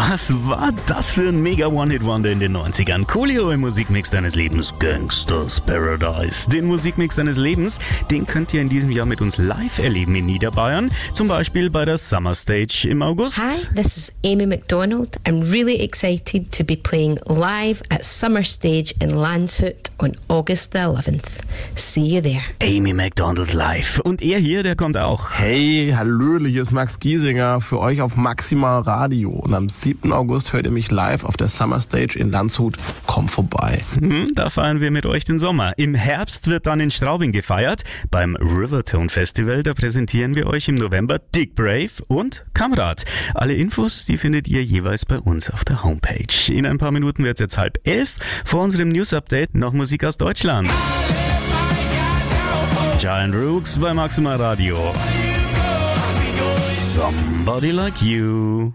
Was war das für ein mega One-Hit-Wonder in den 90ern? Coolio im Musikmix deines Lebens, Gangsters Paradise. Den Musikmix deines Lebens, den könnt ihr in diesem Jahr mit uns live erleben in Niederbayern. Zum Beispiel bei der Summer Stage im August. Hi, this is Amy McDonald. I'm really excited to be playing live at Summer Stage in Landshut on August the 11th. See you there. Amy McDonald live. Und er hier, der kommt auch. Hey, hallöle, hier ist Max Giesinger für euch auf Maximal Radio. Und am 7. August hört ihr mich live auf der Summer Stage in Landshut. Komm vorbei. Da feiern wir mit euch den Sommer. Im Herbst wird dann in Straubing gefeiert. Beim Rivertone Festival, da präsentieren wir euch im November Dick Brave und Kamerad. Alle Infos, die findet ihr jeweils bei uns auf der Homepage. In ein paar Minuten wird es jetzt 10:30. Vor unserem News-Update noch Musik aus Deutschland. Giant Rooks bei Maximal Radio. Somebody Like You.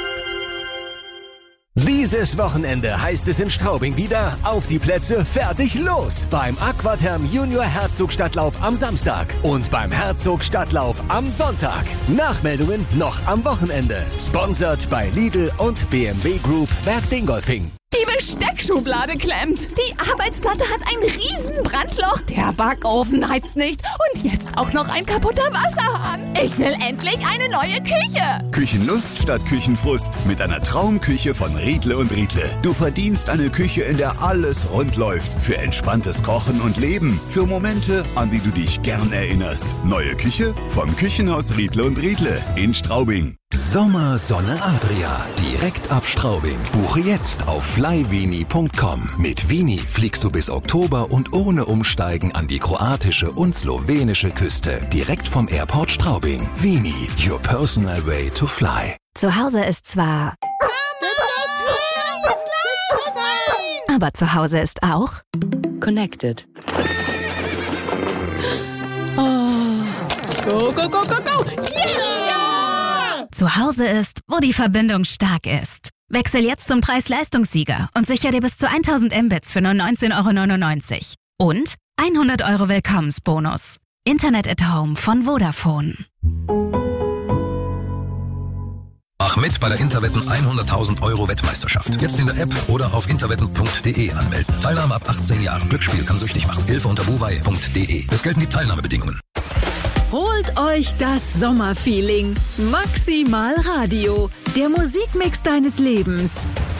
Dieses Wochenende heißt es in Straubing wieder auf die Plätze, fertig, los! Beim Aquatherm Junior Herzogstadtlauf am Samstag und beim Herzogstadtlauf am Sonntag. Nachmeldungen noch am Wochenende. Sponsored bei Lidl und BMW Group Berg Dingolfing. Die Besteckschublade klemmt. Die Arbeitsplatte hat ein Riesenbrandloch. Der Backofen heizt nicht. Und jetzt auch noch ein kaputter Wasserhahn. Ich will endlich eine neue Küche. Küchenlust statt Küchenfrust mit einer Traumküche von Riedle und Riedle. Du verdienst eine Küche, in der alles rund läuft. Für entspanntes Kochen und Leben. Für Momente, an die du dich gern erinnerst. Neue Küche vom Küchenhaus Riedle und Riedle in Straubing. Sommer Sonne Adria. Direkt ab Straubing. Buche jetzt auf flyvini.com. Mit Vini fliegst du bis Oktober und ohne Umsteigen an die kroatische und slowenische Küste. Direkt vom Airport Straubing. Vini, your personal way to fly. Zu Hause ist zwar... Aber zu Hause ist auch... Connected. Oh. Go, go, go, go, go! Yeah! Zu Hause ist, wo die Verbindung stark ist. Wechsel jetzt zum Preis-Leistungssieger und sicher dir bis zu 1000 Mbits für nur 19,99 € und 100 € Willkommensbonus. Internet at Home von Vodafone. Mach mit bei der Interwetten 100.000 € Wettmeisterschaft. Jetzt in der App oder auf interwetten.de anmelden. Teilnahme ab 18 Jahren. Glücksspiel kann süchtig machen. Hilfe unter buwei.de. Es gelten die Teilnahmebedingungen. Holt euch das Sommerfeeling. Maximal Radio. Der Musikmix deines Lebens.